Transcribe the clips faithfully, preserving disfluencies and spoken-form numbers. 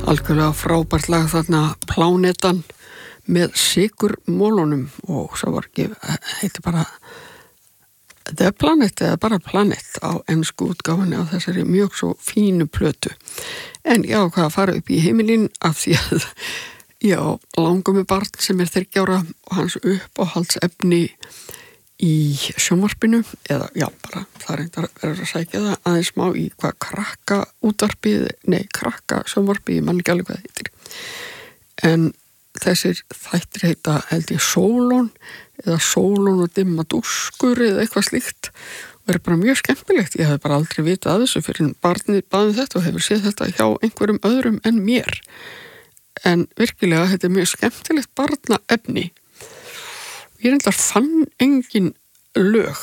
algjörlega frábært lag þarna Plánetan með sykurmólunum og svo var ekki, heitir bara The Planet eða bara Planet á ensku útgáfunni á þessari mjög svo fínu plötu. En já, hvað að fara upp í heimilinn af því að já, langömmu barn sem er þriggja ára og hans uppáhaldsefni í sjónvarpinu eða já, bara það reyndar verður að sækja það aðeins má í hvað krakka útvarpið, nei, krakka sjónvarpið, ég man ekki alveg hvað það heitir. En þessir þættir heita held ég Sólon eða Sólon og dimma dúskur eða eitthvað slíkt og er bara mjög skemmtilegt. Ég hef bara aldrei vitað að þessu fyrir barnið baðið þetta og hefur séð þetta hjá einhverjum öðrum en mér. En virkilega þetta er mjög skemmtilegt barnaefni. Ég reyndar fann engin lög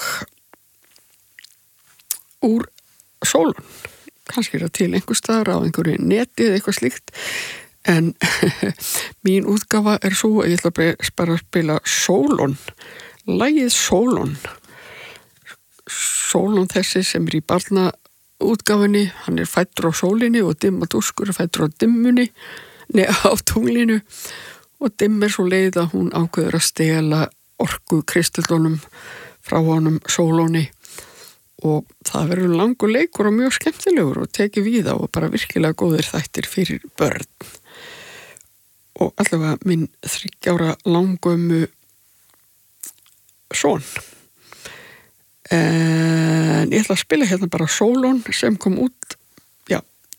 úr Sólon. Kannski er það til einhver staðar á einhverju neti eða eitthvað slíkt. En mín útgáfa er svo að ég ætla bara að spila Sólon. Lagið Sólon. Sólon þessi sem er í barnaútgáfunni. Hann er fæddur á sólinni og dimma dúskur er fæddur á dimmunni. Nei, á tunglinu. Og dimm er svo leið að hún ákveður að stela orku kristallunum frá honum Sólóni og það verður langur leikur og mjög skemmtilegur og tekið við á og bara virkilega góðir þættir fyrir börn. Og allavega minn þriggja ára langömmu son. En ég ætla að spila hérna bara Sólon sem kom út, já,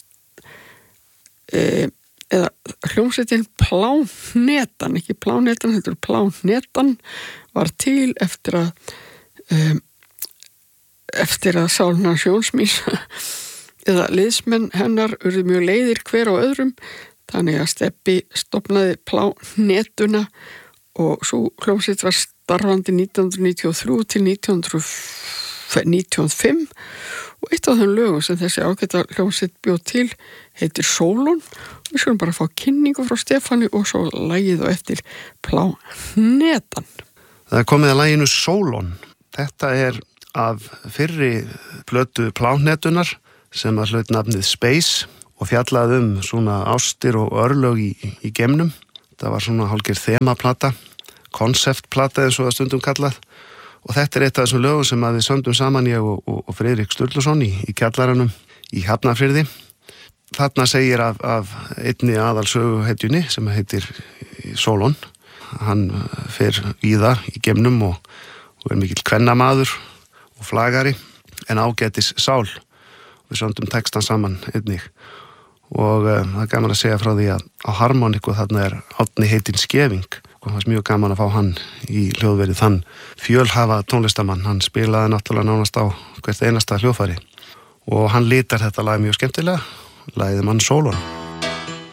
e eða hljómsveitin Plánetan, ekki Plánetan, þetta er Plánetan, var til eftir að um, eftir að Sálna Sjónsmís eða liðsmenn hennar urðu mjög leiðir hver á öðrum, þannig að Stebbi stofnaði Plánetuna og svo hljómsveit var starfandi nítján hundruð níutíu og þrjú til nítján hundruð níutíu og fimm og eitt af þeim lögum sem þessi ágæta hljómsveit bjóð til heitir Sólon. Við skulum bara fá kynningu frá Stefáni og svo lagið og eftir Plánetan. Það er komið að laginu Sólon. Þetta er af fyrri plötu Plánetunar sem að hlaut nafnið Space og fjallaði um svona ástir og örlög í, í geimnum. Það var svona hálfgerð þemaplata, konceptplata eins og það stundum kallað. Og þetta er eitt af þessum lögum sem að við söndum saman ég og, og, og Friðrik Sturluson í, í kjallaranum í Hafnarfirði. Þarna segir af, af einni aðalsöguhetjunni sem heitir Sólon. Hann fer víða í geimnum og, og er mikill kvennamaður og flagari en ágætis sál. Við söndum textan saman einnig. Og uh, það er gaman að segja frá því að á harmoniku þarna er Árni heitinn Skeving. Og það var mjög gaman að fá hann í hljóðverið þann fjölhafa tónlistamann. Hann spilaði náttúrulega nánast á hvert einasta hljóðfæri. Og hann litar þetta lag mjög skemmtilega. Lagið mann Sólon.